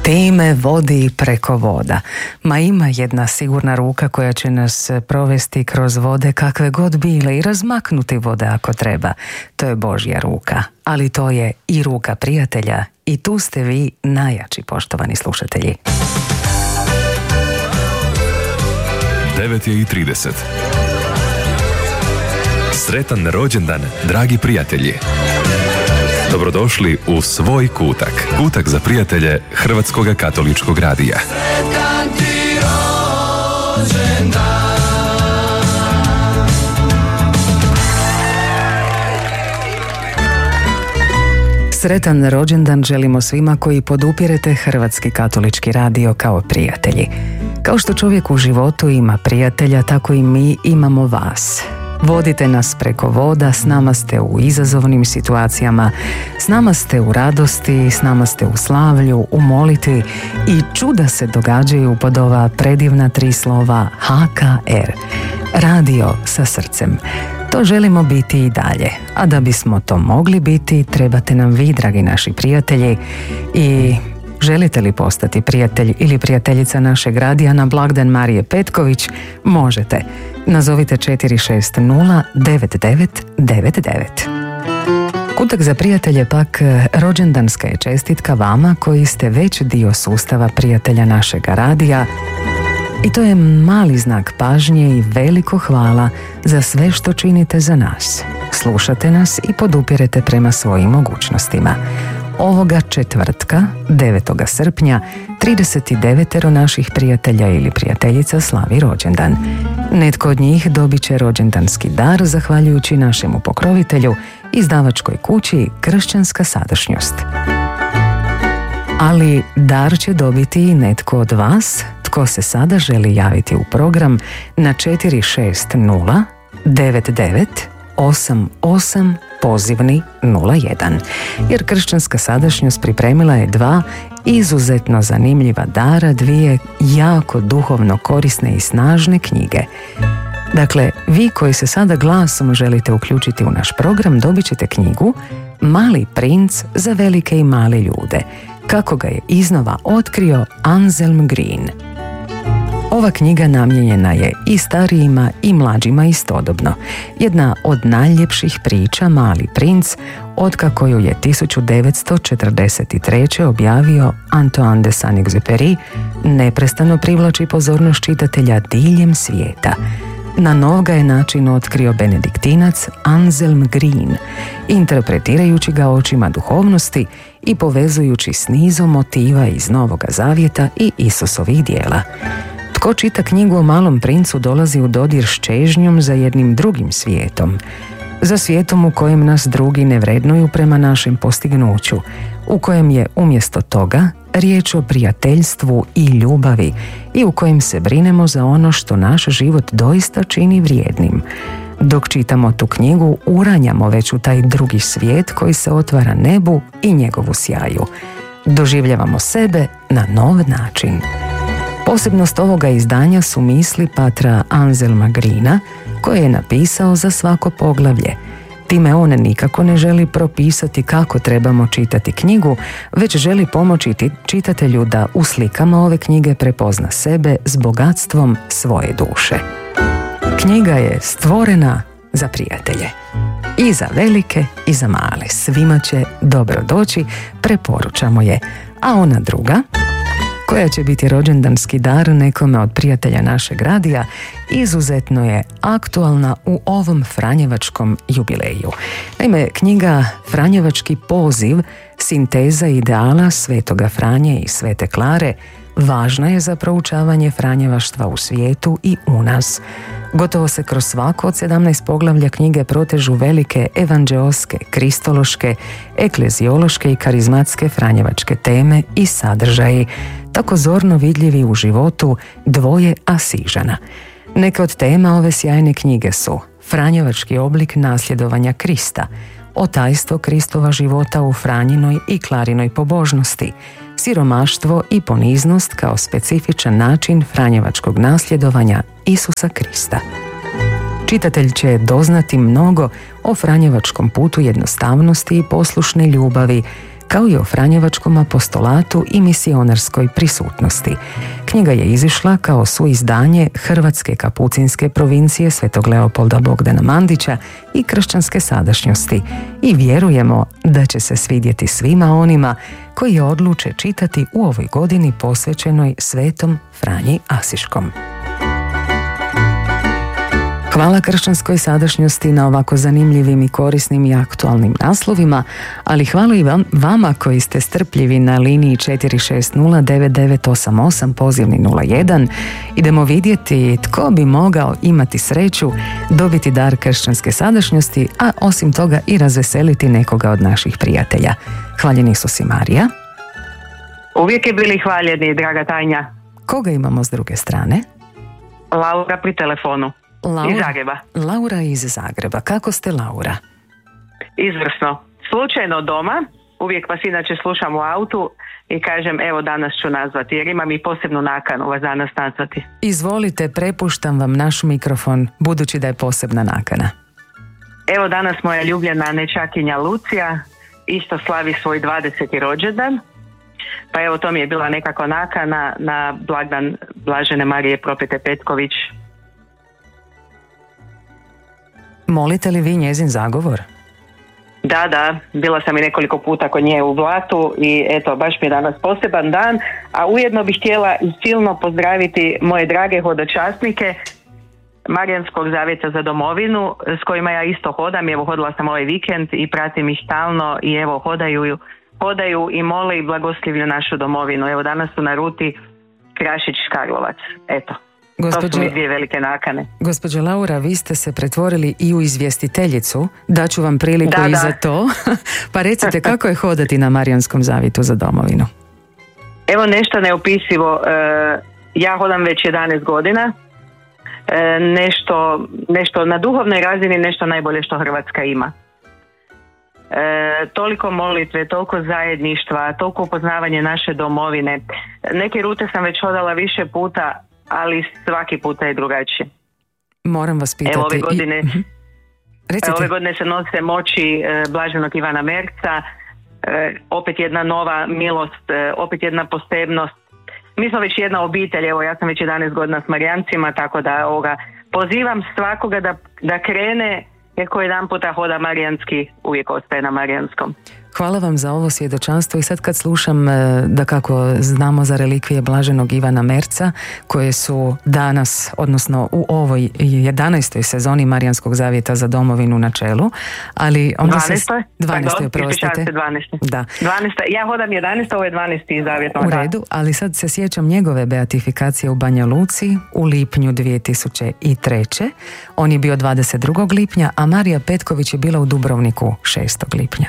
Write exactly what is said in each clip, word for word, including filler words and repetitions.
Ti me vodi preko voda. Ma ima jedna sigurna ruka koja će nas provesti kroz vode kakve god bile i razmaknuti vode ako treba. To je Božja ruka, ali to je i ruka prijatelja i tu ste vi najjači, poštovani slušatelji. devet je i trideset. Sretan rođendan, dragi prijatelji. Dobrodošli u svoj kutak. Kutak za prijatelje Hrvatskog katoličkog radija. Sretan ti rođendan. Sretan rođendan želimo svima koji podupirete Hrvatski katolički radio kao prijatelji. Kao što čovjek u životu ima prijatelja, tako i mi imamo vas. Vodite nas preko voda, s nama ste u izazovnim situacijama, s nama ste u radosti, s nama ste u slavlju, u molitvi i čuda se događaju pod ova predivna tri slova H K R. Radio sa srcem. To želimo biti i dalje, a da bismo to mogli biti, trebate nam vi, dragi naši prijatelji, i želite li postati prijatelj ili prijateljica našeg radija na blagdan Marije Petković? Možete. Nazovite četiri šest nula devet devet devet devet. Kutak za prijatelje pak rođendanska je čestitka vama koji ste već dio sustava prijatelja našega radija i to je mali znak pažnje i veliko hvala za sve što činite za nas. Slušate nas i podupirete prema svojim mogućnostima. Ovoga četvrtka, devetog srpnja, trideset devet naših prijatelja ili prijateljica slavi rođendan. Netko od njih dobit će rođendanski dar zahvaljujući našemu pokrovitelju, izdavačkoj kući Kršćanska sadašnjost. Ali dar će dobiti i netko od vas, tko se sada želi javiti u program na četiri šest nula devet devet osam osam pozivni nula jedan, jer Kršćanska sadašnjost pripremila je dva izuzetno zanimljiva dara, dvije jako duhovno korisne i snažne knjige. Dakle, vi koji se sada glasom želite uključiti u naš program, dobit ćete knjigu Mali princ za velike i male ljude, kako ga je iznova otkrio Anselm Green. Ova knjiga namijenjena je i starijima i mlađima istodobno. Jedna od najljepših priča Mali princ, otkako ju je tisuću devetsto četrdeset treće objavio Antoine de Saint-Exupéry, neprestano privlači pozornost čitatelja diljem svijeta. Na nov ga je način otkrio benediktinac Anselm Green, interpretirajući ga očima duhovnosti i povezujući s nizom motiva iz Novoga Zavjeta i Isusovih dijela. Tko čita knjigu o Malom princu dolazi u dodir s čežnjom za jednim drugim svijetom, za svijetom u kojem nas drugi ne vrednuju prema našem postignuću, u kojem je umjesto toga riječ o prijateljstvu i ljubavi i u kojem se brinemo za ono što naš život doista čini vrijednim. Dok čitamo tu knjigu, uranjamo već u taj drugi svijet koji se otvara nebu i njegovu sjaju. Doživljavamo sebe na nov način. Posebnost ovoga izdanja su misli patra Anselma Greena, koje je napisao za svako poglavlje. Time on nikako ne želi propisati kako trebamo čitati knjigu, već želi pomoći čitatelju da u slikama ove knjige prepozna sebe s bogatstvom svoje duše. Knjiga je stvorena za prijatelje. I za velike i za male. Svima će dobro doći, preporučamo je. A ona druga, koja će biti rođendanski dar nekome od prijatelja našeg radija, izuzetno je aktualna u ovom franjevačkom jubileju. Naime, knjiga Franjevački poziv, sinteza ideala Svetoga Franje i Svete Klare, važna je za proučavanje franjevaštva u svijetu i u nas. Gotovo se kroz svako od sedamnaest poglavlja knjige protežu velike evanđeoske, kristološke, ekleziološke i karizmatske franjevačke teme i sadržaji, tako zorno vidljivi u životu dvoje Asižana. Neke od tema ove sjajne knjige su franjevački oblik nasljedovanja Krista, otajstvo Kristova života u Franjinoj i Klarinoj pobožnosti, siromaštvo i poniznost kao specifičan način franjevačkog nasljedovanja Isusa Krista. Čitatelj će doznati mnogo o franjevačkom putu jednostavnosti i poslušne ljubavi, kao i o franjevačkom apostolatu i misionarskoj prisutnosti. Knjiga je izišla kao suizdanje Hrvatske kapucinske provincije Svetog Leopolda Bogdana Mandića i kršćanske sadašnjosti i vjerujemo da će se svidjeti svima onima koji je odluče čitati u ovoj godini posvećenoj Svetom Franji Asiškom. Hvala kršćanskoj sadašnjosti na ovako zanimljivim i korisnim i aktualnim naslovima, ali hvala i vam, vama koji ste strpljivi na liniji četiri šest nula devet devet osam osam pozivni nula jedan. Idemo vidjeti tko bi mogao imati sreću dobiti dar kršćanske sadašnjosti, a osim toga i razveseliti nekoga od naših prijatelja. Hvaljen Isus i Marija. Uvijek je bili hvaljeni, draga Tanja. Koga imamo s druge strane? Laura pri telefonu. Laura, iz Zagreba. Laura iz Zagreba. Kako ste, Laura? Izvrsno. Slučajno doma, uvijek vas inače slušam u autu i kažem evo danas ću nazvati jer imam i posebnu nakanu vas danas nazvati. Izvolite, prepuštam vam naš mikrofon budući da je posebna nakana. Evo danas moja ljubljena nečakinja Lucija isto slavi svoj dvadeseti rođendan. Pa evo to mi je bila nekako nakana na blagdan Blažene Marije Propete Petković. Molite li vi njezin zagovor? Da, da, bila sam i nekoliko puta kod nje u Blatu i eto, baš mi je danas poseban dan, a ujedno bih htjela i silno pozdraviti moje drage hodočasnike Marijanskog zavjeta za domovinu s kojima ja isto hodam. Evo, hodila sam ovaj vikend i pratim ih stalno i evo, hodaju, hodaju i mole i blagoslivlju našu domovinu. Evo, danas su na ruti Krašić-Karlovac. Eto. Gospođo, to su mi dvije velike nakane. Gospođo Laura, vi ste se pretvorili i u izvjestiteljicu. Daću vam priliku da, i da. za to. Pa recite, kako je hodati na Marijanskom zavjetu za domovinu? Evo nešto neopisivo. Ja hodam već jedanaest godina. Nešto, nešto na duhovnoj razini, nešto najbolje što Hrvatska ima. E, toliko molitve, toliko zajedništva, toliko upoznavanje naše domovine. Neke rute sam već hodala više puta, ali svaki puta je drugačije. Moram vas pitati. Evo ove godine, I... Recite. Ove godine se nose moći e, Blaženog Ivana Merca, e, opet jedna nova milost, e, opet jedna posebnost. Mi smo već jedna obitelj, evo ja sam već jedanaest godina s Marijancima, tako da ovoga, pozivam svakoga da, da krene, jer ko jedan puta hoda marijanski, uvijek ostaje na marijanskom. Hvala vam za ovo svjedočanstvo i sad kad slušam da kako znamo za relikvije Blaženog Ivana Merca koje su danas, odnosno u ovoj jedanaestoj sezoni Marijanskog zavjeta za domovinu na čelu, ali onda dvanaestoj? se... dvanaestoj, oprostite. dvanaestoj. Da. dvanaestoj. Ja hodam jedanaest, ovo je dvanaesti zavjet. U redu, ali sad se sjećam njegove beatifikacije u Banja Luci u lipnju dvije tisuće treće. On je bio dvadeset drugog lipnja, a Marija Petković je bila u Dubrovniku šestog lipnja.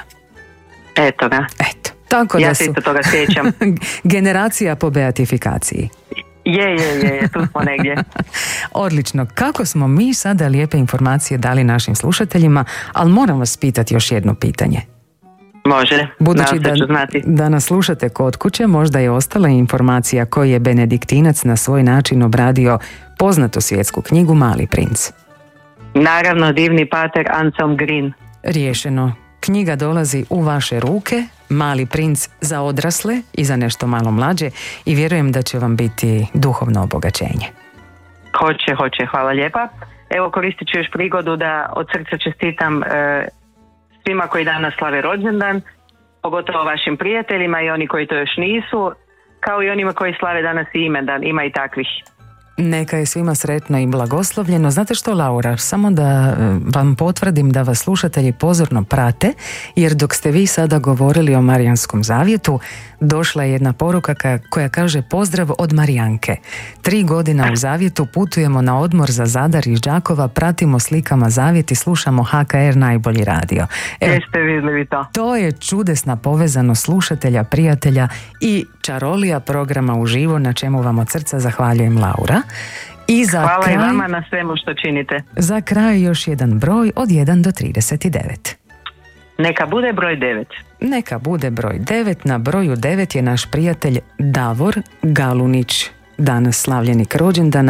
Eto ga. Eto, tako ja da se su isto toga sjećam. generacija po beatifikaciji. Je, je, je, je, tu smo negdje. Odlično. Kako smo mi sada lijepe informacije dali našim slušateljima, ali moram vas pitati još jedno pitanje. Može, budući da, znati. da nas slušate kod kuće, možda je ostala informacija koji je benediktinac na svoj način obradio poznatu svjetsku knjigu Mali princ. Naravno, divni pater Anselm Green. Riješeno. Knjiga dolazi u vaše ruke, Mali princ za odrasle i za nešto malo mlađe i vjerujem da će vam biti duhovno obogaćenje. Hoće, hoće, hvala lijepa. Evo, koristit ću još prigodu da od srca čestitam e, svima koji danas slave rođendan, pogotovo vašim prijateljima i oni koji to još nisu, kao i onima koji slave danas i imendan, ima i takvih. Neka je svima sretno i blagoslovljeno. Znate što, Laura, samo da vam potvrdim da vas slušatelji pozorno prate, jer dok ste vi sada govorili o Marijanskom zavjetu, došla je jedna poruka koja kaže pozdrav od Marijanke. Tri godina u zavjetu, putujemo na odmor za Zadar iz Đakova, pratimo slikama zavjet i slušamo H K R najbolji radio. Evo, jeste vidjeli to? To je čudesna povezanost slušatelja, prijatelja i čarolija programa uživo, na čemu vam od srca zahvaljujem, Laura. I za Hvala kraj, i vama na svemu što činite. Za kraj još jedan broj od jedan do trideset devet. Neka bude broj devet. Neka bude broj devet. Na broju devet je naš prijatelj Davor Galunić, danas slavljenik rođendana,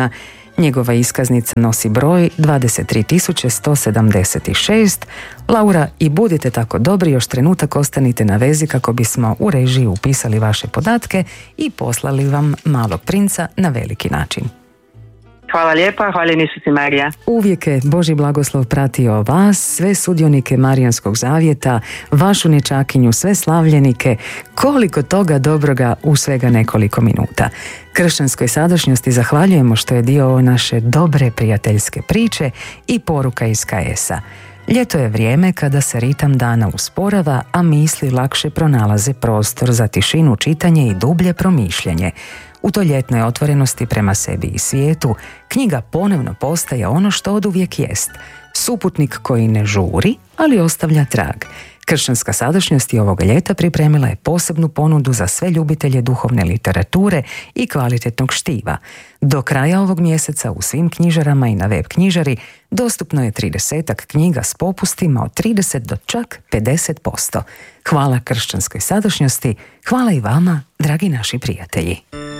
Njegova iskaznica nosi broj dvadeset tri tisuće sto sedamdeset šest. Laura, i budite tako dobri, još trenutak ostanite na vezi kako bismo u režiji upisali vaše podatke i poslali vam Malog princa na veliki način. Hvala lijepa, hvaljeni su ti, Marija. Uvijek je Božji blagoslov pratio vas, sve sudionike Marijanskog zavjeta, vašu nečakinju, sve slavljenike, koliko toga dobroga u svega nekoliko minuta. Kršćanskoj sadašnjosti zahvaljujemo što je dio naše dobre prijateljske priče i poruka iz K S-a. Ljeto je vrijeme kada se ritam dana usporava, a misli lakše pronalaze prostor za tišinu, čitanje i dublje promišljanje. U toj ljetnoj otvorenosti prema sebi i svijetu, knjiga ponovno postaje ono što oduvijek jest. Suputnik koji ne žuri, ali ostavlja trag. Kršćanska sadašnjost i ovog ljeta pripremila je posebnu ponudu za sve ljubitelje duhovne literature i kvalitetnog štiva. Do kraja ovog mjeseca u svim knjižarama i na web knjižari dostupno je tridesetak knjiga s popustima od trideset do čak pedeset posto. Hvala kršćanskoj sadašnjosti, hvala i vama, dragi naši prijatelji.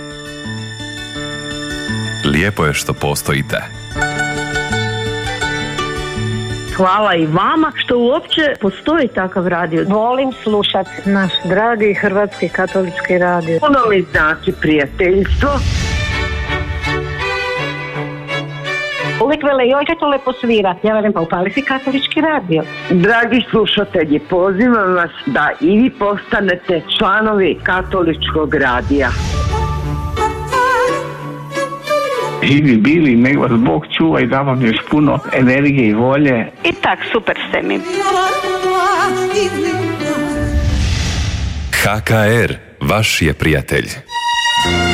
Lijepo je što postojite. Hvala i vama što uopće postoji takav radio. Volim slušati naš dragi hrvatski katolički radio. Puno mi znači prijateljstvo. Uvijek vele, joj, kaj to lepo svira. Ja velim, pa upali si katolički radio. Dragi slušatelji, pozivam vas da i vi postanete članovi katoličkog radija. Živi bili, nek vas Bog čuva i da vam još puno energije i volje. I tak, super ste mi. H K R, vaš je prijatelj.